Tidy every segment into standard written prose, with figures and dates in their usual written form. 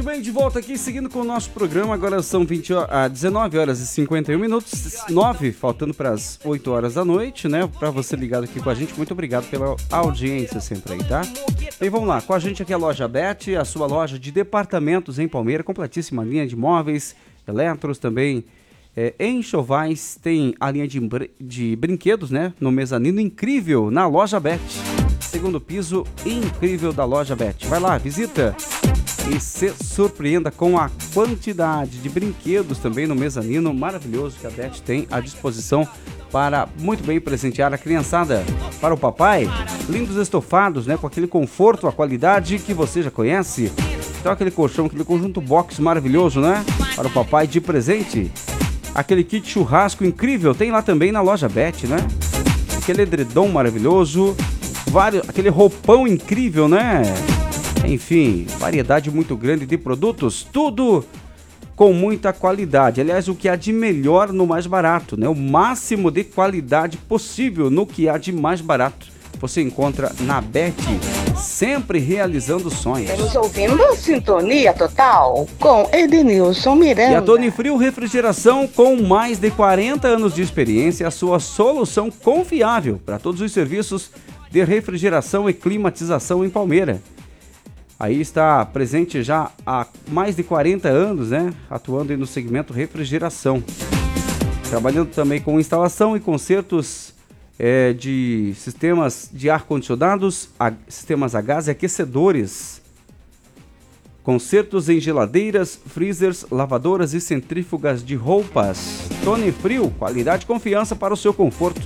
bem, de volta aqui, seguindo com o nosso programa. Agora são 19 horas e 51 minutos, 9, faltando para as 8 horas da noite, né? Para você ligado aqui com a gente, muito obrigado pela audiência sempre aí, tá? E vamos lá, com a gente aqui a Loja Bet, a sua loja de departamentos em Palmeira, completíssima linha de móveis, eletros também, enxovais, tem a linha de brinquedos, né? No mezanino, incrível, na Loja Bet. Segundo piso, incrível da Loja Bet. Vai lá, visita e se surpreenda com a quantidade de brinquedos também no mezanino maravilhoso que a Bet tem à disposição para muito bem presentear a criançada. Para o papai, lindos estofados, né, com aquele conforto, a qualidade que você já conhece. Então aquele colchão, aquele conjunto box maravilhoso, né, para o papai de presente. Aquele kit churrasco incrível, tem lá também na Loja Bet, né? Aquele edredom maravilhoso, aquele roupão incrível, né? Enfim, variedade muito grande de produtos, tudo com muita qualidade. Aliás, o que há de melhor no mais barato, né? O máximo de qualidade possível no que há de mais barato. Você encontra na Bet, sempre realizando sonhos. Estamos ouvindo Sintonia Total com Edenilson Miranda. E a Tony Frio Refrigeração, com mais de 40 anos de experiência, a sua solução confiável para todos os serviços de refrigeração e climatização em Palmeira. Aí está presente já há mais de 40 anos, né? Atuando no segmento refrigeração. Trabalhando também com instalação e consertos de sistemas de ar-condicionados, sistemas a gás e aquecedores. Consertos em geladeiras, freezers, lavadoras e centrífugas de roupas. Tony Frio, qualidade e confiança para o seu conforto.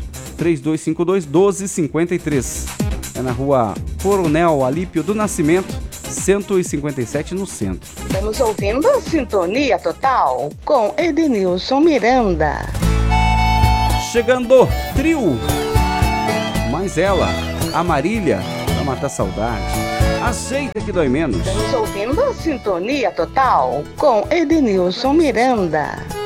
3252-1253. É na rua Coronel Alípio do Nascimento, 157 no centro. Estamos ouvindo Sintonia Total com Edenilson Miranda. Chegando Trio, mais ela, a Marília, pra matar saudade. Aceita que dói menos. Estamos ouvindo Sintonia Total com Edenilson Miranda.